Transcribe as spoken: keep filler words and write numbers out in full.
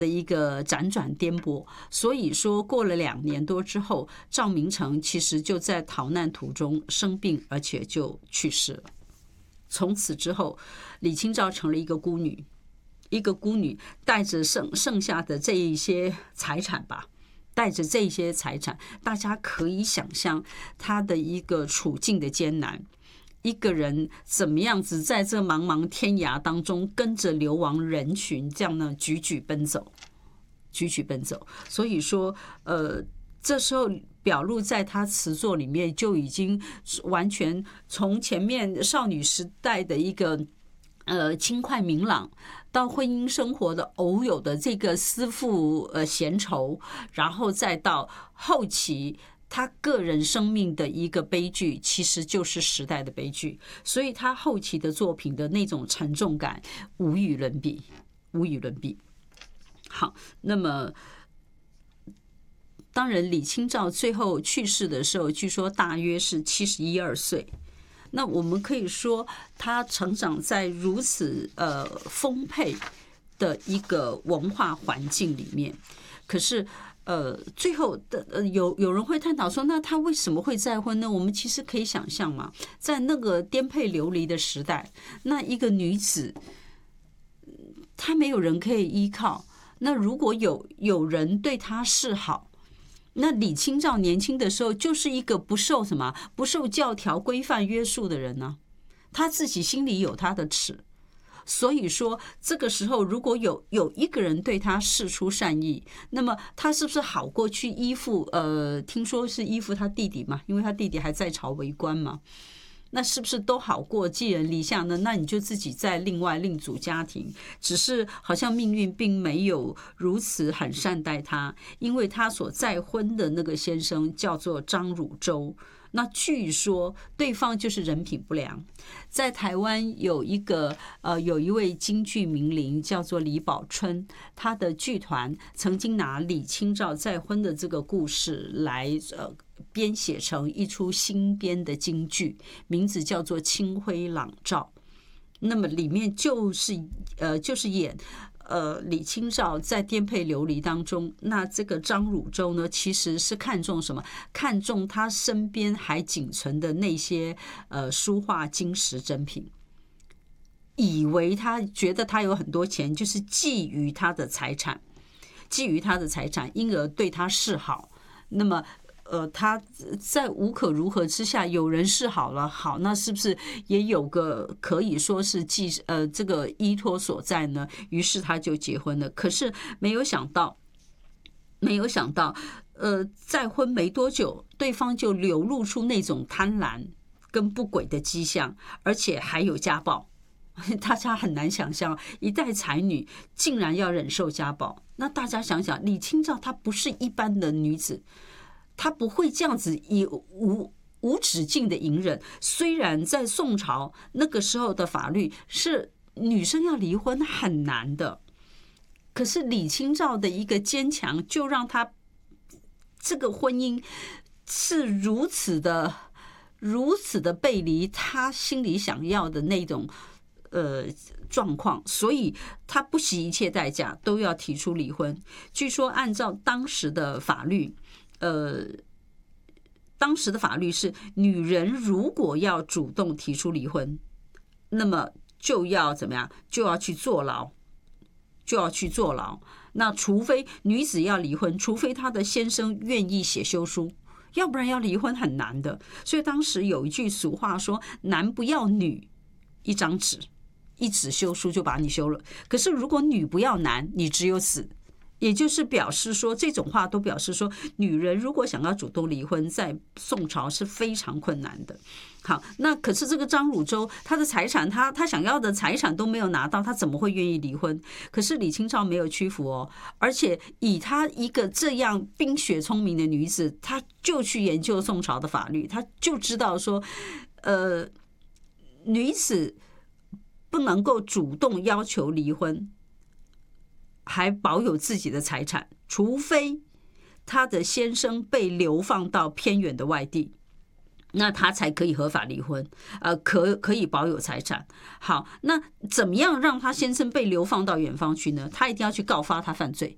的一个辗转颠簸，所以说过了两年多之后，赵明诚其实就在逃难途中生病，而且就去世了。从此之后，李清照成了一个孤女，一个孤女带着剩剩下的这一些财产吧，带着这些财产，大家可以想象她的一个处境的艰难。一个人怎么样子在这茫茫天涯当中跟着流亡人群这样呢踽踽奔走，踽踽奔走。所以说，呃，这时候表露在他词作里面就已经完全从前面少女时代的一个呃轻快明朗，到婚姻生活的偶有的这个思妇呃闲愁，然后再到后期。他个人生命的一个悲剧，其实就是时代的悲剧，所以他后期的作品的那种沉重感无与伦比，无与伦比。好，那么当然，李清照最后去世的时候，据说大约是七十一二岁。那我们可以说，他成长在如此呃丰沛的一个文化环境里面，可是。呃，最后的呃，有有人会探讨说，那他为什么会再婚呢？我们其实可以想象嘛，在那个颠沛流离的时代，那一个女子，她没有人可以依靠。那如果有有人对她示好，那李清照年轻的时候就是一个不受什么不受教条规范约束的人呢、啊，她自己心里有她的尺。所以说，这个时候如果有有一个人对他释出善意，那么他是不是好过去依附？呃，听说是依附他弟弟嘛，因为他弟弟还在朝为官嘛。那是不是都好过寄人篱下呢？那你就自己再另外另组家庭，只是好像命运并没有如此很善待他，因为他所再婚的那个先生叫做张汝舟。那据说对方就是人品不良，在台湾有一个呃有一位京剧名伶叫做李宝春，他的剧团曾经拿李清照再婚的这个故事来呃编写成一出新编的京剧，名字叫做《清辉朗照》。那么里面就是呃就是演。呃，李清照在颠沛流离当中，那这个张汝舟呢，其实是看重什么？看重他身边还仅存的那些呃书画金石珍品，以为他觉得他有很多钱，就是觊觎他的财产，觊觎他的财产，因而对他示好。那么。呃，他在无可如何之下，有人示好了，好，那是不是也有个可以说是寄呃这个依托所在呢？于是他就结婚了。可是没有想到，没有想到，呃，再婚没多久，对方就流露出那种贪婪跟不轨的迹象，而且还有家暴。大家很难想象，一代才女竟然要忍受家暴。那大家想想，李清照她不是一般的女子。他不会这样子以无无止境的隐忍。虽然在宋朝那个时候的法律是女生要离婚很难的，可是李清照的一个坚强，就让他这个婚姻是如此的、如此的背离他心里想要的那种呃状况，所以他不惜一切代价都要提出离婚。据说按照当时的法律。呃，当时的法律是，女人如果要主动提出离婚，那么就要怎么样？就要去坐牢，就要去坐牢。那除非女子要离婚，除非她的先生愿意写休书，要不然要离婚很难的。所以当时有一句俗话说：“男不要女，一张纸，一纸休书就把你休了。”可是如果女不要男，你只有死。也就是表示说，这种话都表示说，女人如果想要主动离婚，在宋朝是非常困难的。好，那可是这个张汝舟，他的财产，他他想要的财产都没有拿到，他怎么会愿意离婚？可是李清照没有屈服哦，而且以她一个这样冰雪聪明的女子，她就去研究宋朝的法律，她就知道说，呃，女子不能够主动要求离婚。还保有自己的财产，除非他的先生被流放到偏远的外地，那他才可以合法离婚，呃，可可以保有财产。好，那怎么样让他先生被流放到远方去呢？他一定要去告发他犯罪，